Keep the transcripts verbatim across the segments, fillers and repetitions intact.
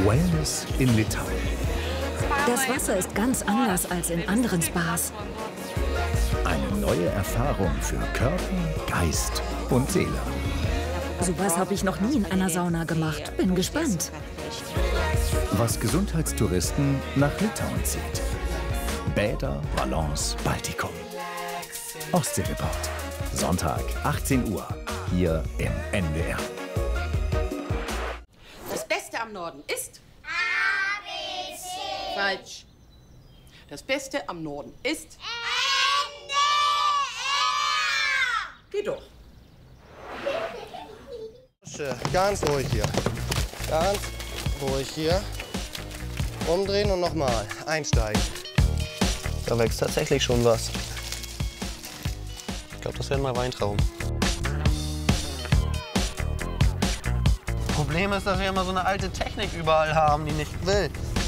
Wellness in Litauen. Das Wasser ist ganz anders als in anderen Spas. Eine neue Erfahrung für Körper, Geist und Seele. Sowas habe ich noch nie in einer Sauna gemacht. Bin gespannt. Was Gesundheitstouristen nach Litauen zieht. Bäder, Ballons, Baltikum. Ostseereport. Sonntag, achtzehn Uhr. Hier im N D R. Das Beste am Norden ist... A B C. Falsch. Das Beste am Norden ist... N D R. Geh doch. Ganz ruhig hier. Ganz ruhig hier. Umdrehen und nochmal. Einsteigen. Da wächst tatsächlich schon was. Ich glaube, das werden mal Weintrauben. Problem ist, dass wir immer so eine alte Technik überall haben, die nicht will.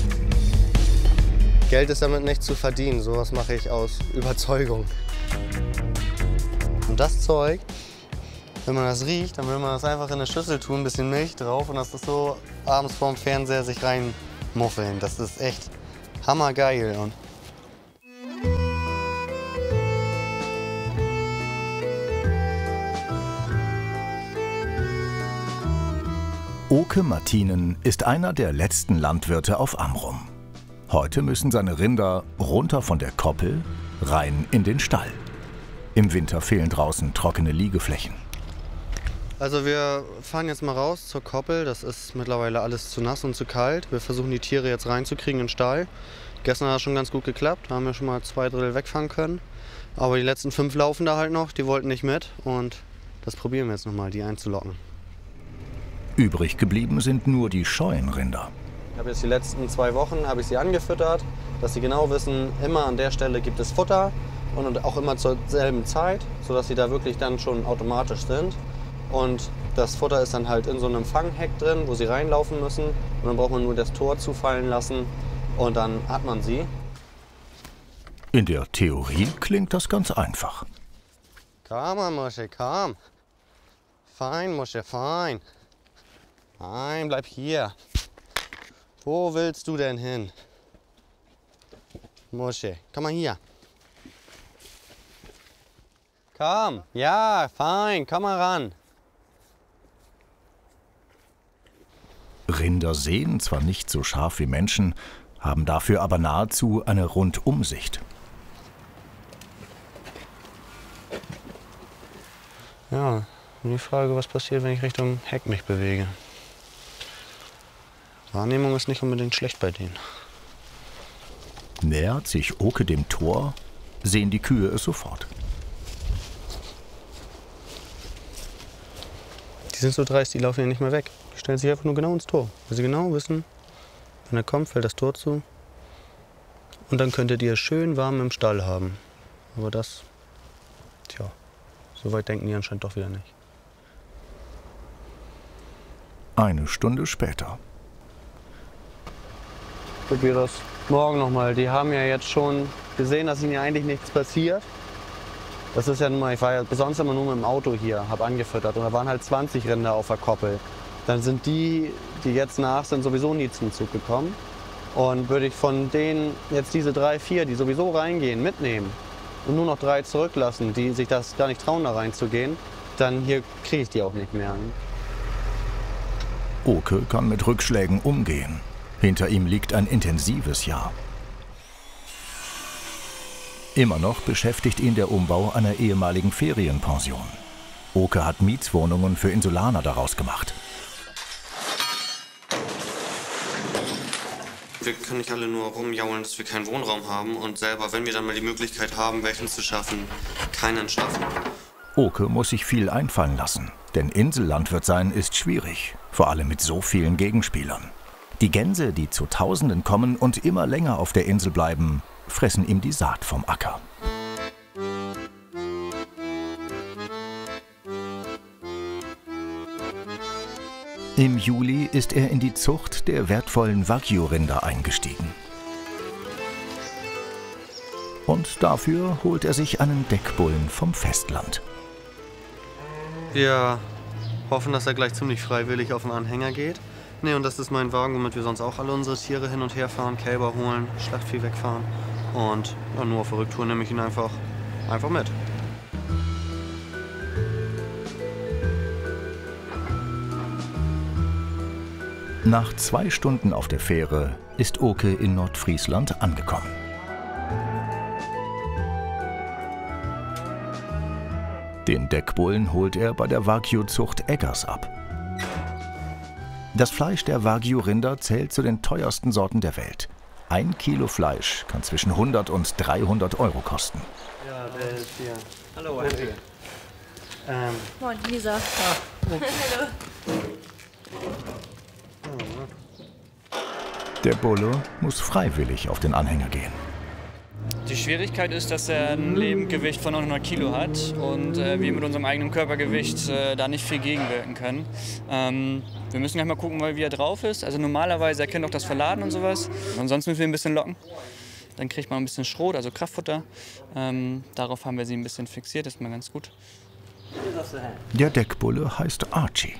Geld ist damit nicht zu verdienen. Sowas mache ich aus Überzeugung. Und das Zeug, wenn man das riecht, dann will man das einfach in eine Schüssel tun, ein bisschen Milch drauf und das ist so abends vorm Fernseher sich reinmuffeln. Das ist echt hammergeil. Und Oke Martinen ist einer der letzten Landwirte auf Amrum. Heute müssen seine Rinder runter von der Koppel, rein in den Stall. Im Winter fehlen draußen trockene Liegeflächen. Also wir fahren jetzt mal raus zur Koppel. Das ist mittlerweile alles zu nass und zu kalt. Wir versuchen die Tiere jetzt reinzukriegen in den Stall. Gestern hat das schon ganz gut geklappt. Da haben wir schon mal zwei Drittel wegfangen können. Aber die letzten fünf laufen da halt noch. Die wollten nicht mit. Und das probieren wir jetzt nochmal, die einzulocken. Übrig geblieben sind nur die scheuen Rinder. Ich habe jetzt die letzten zwei Wochen habe ich sie angefüttert, dass sie genau wissen, immer an der Stelle gibt es Futter und auch immer zur selben Zeit, sodass sie da wirklich dann schon automatisch sind. Und das Futter ist dann halt in so einem Fangheck drin, wo sie reinlaufen müssen. Und dann braucht man nur das Tor zufallen lassen und dann hat man sie. In der Theorie klingt das ganz einfach. Komm, Mosche, komm. Fein, Mosche, fein. Nein, bleib hier. Wo willst du denn hin? Mosche, komm mal hier. Komm, ja, fein, komm mal ran. Rinder sehen zwar nicht so scharf wie Menschen, haben dafür aber nahezu eine Rundumsicht. Ja, und die Frage, was passiert, wenn ich Richtung Heck mich bewege. Wahrnehmung ist nicht unbedingt schlecht bei denen. Nähert sich Oke dem Tor, sehen die Kühe es sofort. Die sind so dreist, die laufen ja nicht mehr weg. Die stellen sich einfach nur genau ins Tor. Weil sie genau wissen, wenn er kommt, fällt das Tor zu. Und dann könntet ihr schön warm im Stall haben. Aber das, tja, so weit denken die anscheinend doch wieder nicht. Eine Stunde später. Probier das morgen nochmal. Die haben ja jetzt schon gesehen, dass ihnen ja eigentlich nichts passiert. Das ist ja nun mal, ich war ja sonst immer nur mit dem Auto hier, habe angefüttert und da waren halt zwanzig Rinder auf der Koppel. Dann sind die, die jetzt nach sind, sowieso nie zum Zug gekommen. Und würde ich von denen jetzt diese drei, vier, die sowieso reingehen, mitnehmen und nur noch drei zurücklassen, die sich das gar nicht trauen, da reinzugehen, dann hier kriege ich die auch nicht mehr. Oke kann mit Rückschlägen umgehen. Hinter ihm liegt ein intensives Jahr. Immer noch beschäftigt ihn der Umbau einer ehemaligen Ferienpension. Oke hat Mietswohnungen für Insulaner daraus gemacht. Wir können nicht alle nur rumjaulen, dass wir keinen Wohnraum haben und selber, wenn wir dann mal die Möglichkeit haben, welchen zu schaffen, keinen schaffen. Oke muss sich viel einfallen lassen, denn Insellandwirt sein ist schwierig, vor allem mit so vielen Gegenspielern. Die Gänse, die zu Tausenden kommen und immer länger auf der Insel bleiben, fressen ihm die Saat vom Acker. Im Juli ist er in die Zucht der wertvollen Wagyu-Rinder eingestiegen. Und dafür holt er sich einen Deckbullen vom Festland. Wir hoffen, dass er gleich ziemlich freiwillig auf den Anhänger geht. Ne, und das ist mein Wagen, womit wir sonst auch alle unsere Tiere hin und her fahren, Kälber holen, Schlachtvieh wegfahren. Und ja, nur auf der Rücktour nehme ich ihn einfach, einfach mit. Nach zwei Stunden auf der Fähre ist Oke in Nordfriesland angekommen. Den Deckbullen holt er bei der Wagyu-Zucht Eggers ab. Das Fleisch der Wagyu-Rinder zählt zu den teuersten Sorten der Welt. Ein Kilo Fleisch kann zwischen hundert und dreihundert Euro kosten. Ja, der ist hier. Hallo, Henry. Ähm. Moin, Lisa. Ah, Hallo. Der Bulle muss freiwillig auf den Anhänger gehen. Die Schwierigkeit ist, dass er ein Lebendgewicht von neunhundert Kilo hat und äh, wir mit unserem eigenen Körpergewicht äh, da nicht viel gegenwirken können. Ähm, wir müssen gleich mal gucken, wie er drauf ist. Also normalerweise erkennt auch das Verladen und sowas. Ansonsten müssen wir ihn ein bisschen locken. Dann kriegt man ein bisschen Schrot, also Kraftfutter. Ähm, darauf haben wir sie ein bisschen fixiert, das ist mal ganz gut. Der Deckbulle heißt Archie.